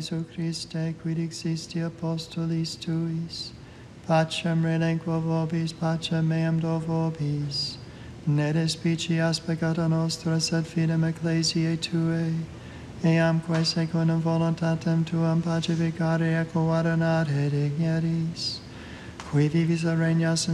Jesu Christe, quid existi apostolis tuis, pacem relinquo vobis, pacem meam do vobis, ne despicias peccata nostra, sed fidem ecclesiae Tuae, eamque secundum voluntatem Tuam pacificare et coordinare digneris, qui vivis et regnas in